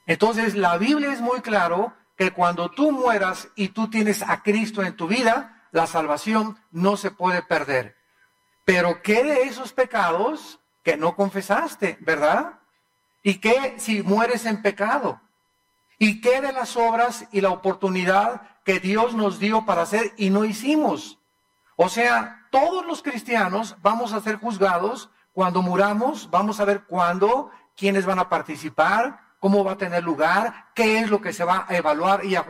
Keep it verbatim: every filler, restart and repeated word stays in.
Entonces, la Biblia es muy claro que cuando tú mueras y tú tienes a Cristo en tu vida, la salvación no se puede perder. Pero ¿qué de esos pecados que no confesaste, verdad? ¿Y qué si mueres en pecado? ¿Y qué de las obras y la oportunidad que Dios nos dio para hacer y no hicimos? O sea, todos los cristianos vamos a ser juzgados cuando muramos, vamos a ver cuándo, quiénes van a participar, cómo va a tener lugar, qué es lo que se va a evaluar y a